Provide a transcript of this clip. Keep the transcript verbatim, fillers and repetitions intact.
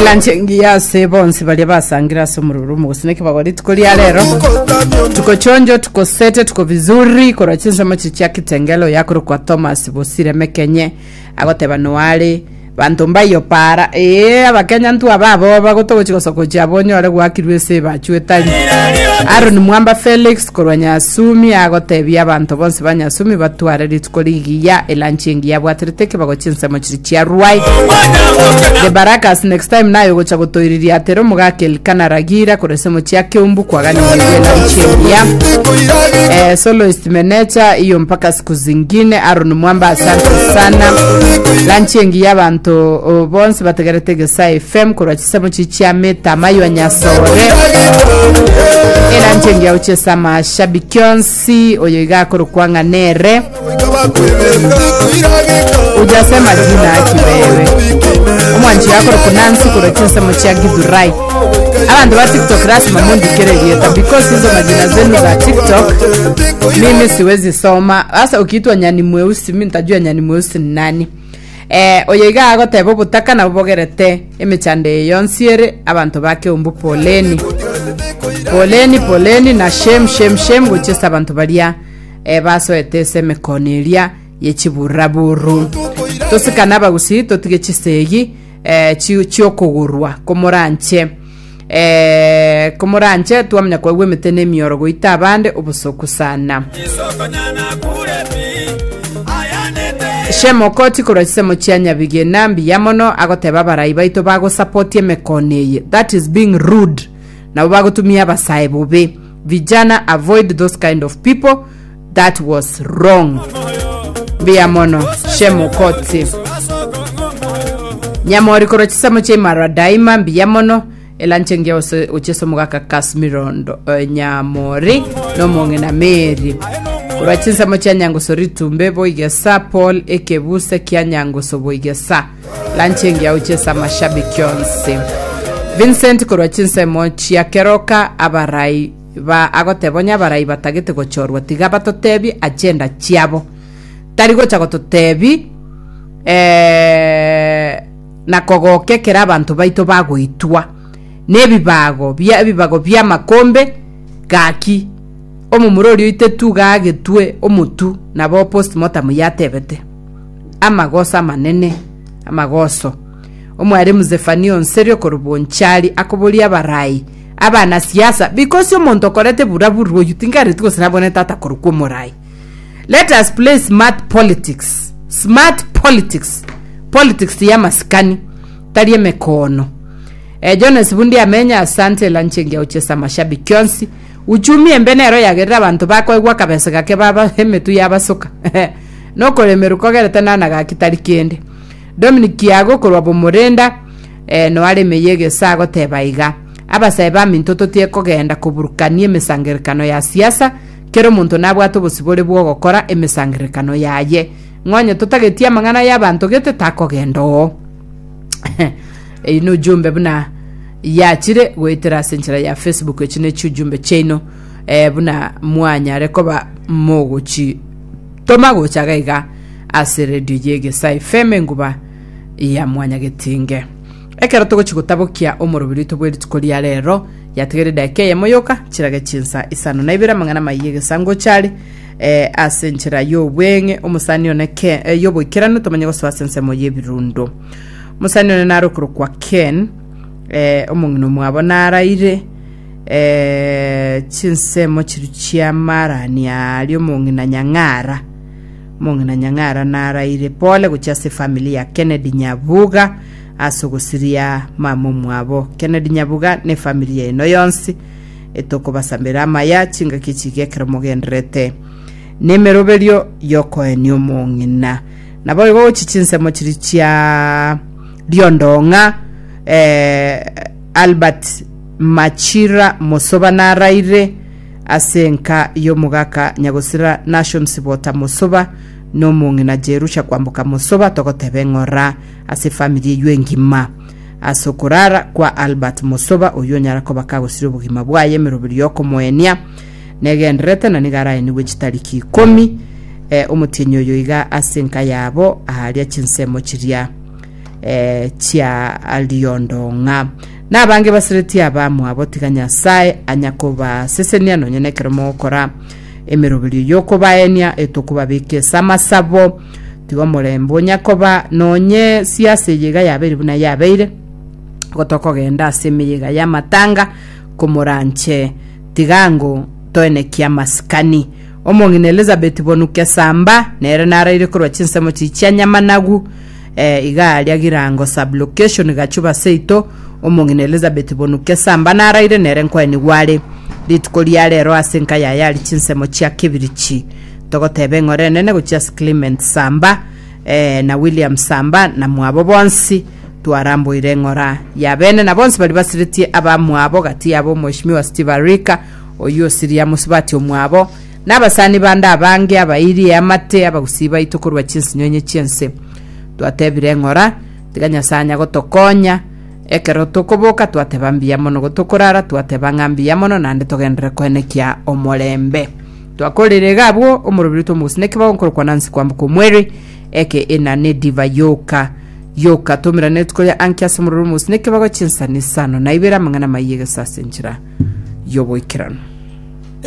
elanjengia sebonsi bali basangira somururu musineke bagori tukolia lero tuko chonjo tuko sete tuko vizuri kora chinsa machichi kitengelo yakuru kwa Thomas Bosire Mekenye agoteba noali bantu mbayo para eh abakenya ntu ababo bagotogo chikosoko chabonyo ale gwakirwe se bachwetali Aaron Mwamba Felix korwanya asumi agotebia abantu bonse banyasumi batware litukoligiya elanjengia bwatreteke bagochinsa machichi ya ruai de barakas next time nayo gocha gotoiriria atero mugake kanaragira koresemo cyake umbu kwagani elanjengia eh soloist manager iyo mpaka siku zingine Aaron Mwamba asante sana lanjengia abantu to bonse bategeretege sa F M kurachisamo chichia meta mayo nyasore ela njengia uchesa mashabikionsi oyoiga kurukwanga nere ujasema jina akibewe umwanchi yako kunansi kurachisamo chia gidurai abantu ba TikTok rasma mundi kereyeta because hizo majina zenu za TikTok mimi siwezi soma hasa ukiitwa nyani mweusi mimi nitajua nyani mweusi ni nani. Eh oyiga agotebo butaka na bogerete emechande yonsiere abantu bake umbu poleni poleni poleni na shem shem shem guchesa abantu balia e baso etese mekonelia yechiburaburu tosikana bagusi totigechisegi eh chiokogurwa komoranche eh komoranche tuamnya kwa wemetene mioro goita abande obusoku sana Shemo koti kurachisemo chianya bigena mbiyamono agoteba barayi baito bago support yemekoneye that is being rude na bago tumia basaye bobe vijana avoid those kind of people that was wrong biyamono shemo koti nyamori kurachisemo chimara daima mbiyamono elanchenge ocheso mugaka Kasmirondo uh, nyamori no mongena Mary urachinsa mochanyango soritumbe boigesa Paul ekebuse kyanyango soboigesa lanchenge auchesa mashabikionse Vincent kurachinsa mochi yakeroka abarai ba agotebonya barai batagete gochorwa tiga batotebi agenda chiabo tarigo chagototebi eh nakogoke kera abantu baito bagoitwa nebibago bya bibago bya makombe gaki omumurori itetu gagetwe omutu nabo postmortem yatebete amagosa manene amagoso omwari Muzefania Onserio korubonchali akobolia barai abana siasa because omonto korete buraburu yutingare tukosirabone tata korukwo morai. Let us play smart politics smart politics politics ya maskani tariye mekono. Eh Jones Bundi amenya asante lanchenge uchesa mashabikionsi uchumi embenero yagerera abantu bako egwa kabesa gake baba hemetu yabasoka no kolemeru kogereta nana gakitari kende Dominic yago korwa bomorenda eh no ale meyege sago tebaiga abasaye ba mintoto tie kogenda kuburukanie mesangerikano ya siasa kero muntu nabwato busibore bwo gukora emesangerikano yaye ngwanye tutagetia mangana y'abantu gete takogendo e no jumbe buna ya chire gwetera senchera ya Facebook echine chujumbe cheno eh buna mwanya rekoba mogochi tomago chagaiga aseredio yege sai feme nguba ya mwanya getinge ekero togo chigutabokia omorobiri tobweri tukolia lero yategere dake ya moyoka chirage chinsa isano naibira mangana mayege sango chali eh asenchera yo bwenge omusani oneke eh, yo boikirano tomanye go swasense moye birundo musani onenaro kwa Ken eh omungino mwabona araire eh chinsemo chiruchia marani ali omungina nyangara mungina nyangara naraire pole kuchase familia Kennedy Nyabuga asogusiria mamo mwabo Kennedy Nyabuga ne familia ino yonsi etoko basambira maya chinga kichige kremogendrete nemeroberio yoko enyo mungina nabo go chichinsemo chiruchia Liondonga eh Albert Machira Mosoba naraire asenka yo mugaka nyagosira Nation Sibota Mosoba no mungina Jerusha kwambuka Mosoba tokotebengora ase family yengima asokurara kwa Albert Mosoba oyonyara ko bakagosira ubugima bwaye merobiri yoko moenia negendrete na nigara ni wechitariki kumi eh umutinyo yoiga asenka yabo ahali chinsemo chiria eh tia aliondonga na bange basireti abamu abotiganya sai anyakoba sesenia no nyene keremo kora emerobiri yoko baenia etokuba bike samasabo tigo molembo nyakoba nonye siase yega yabere buna yabeire gotoko genda semeyega ya matanga komoranche tigango toene kia maskani omongine Elizabeth Bonuke Samba nere naraire kurwa chinsemo chichanya managu eh iga girango sublocation gachuba seito omongine Elizabeth Bonuke Samba naraire nere nkweni wale litkolia lero asenka ya yali chinsemo chia kibirichi togotebe ngore nene guchia Clement Samba eh na William Samba na mwabo bonsi tuarambo irengora ya bene na bonsi bali basiriti aba mwabo gati yabo mheshimiwa Steve Rika oyo siria musibati omwabo nabasani banda abange abairi yamate abagusiba itokorwa chinsi nyonye chense twatebire ngora tiganya sanya gotokonya ekero tokoboka twatebambia mono gotokorara twatebangambia mono nande togendere kwenekia omolembe twakorere gabwo omurubiri to musineke bagonkorwa nansi kwambuko mwere eke ena ne diva yoka yoka tomira netkoya ankia somururu musineke bago chinsa nisano naibera mangana mayege sasenjira yobo ikirano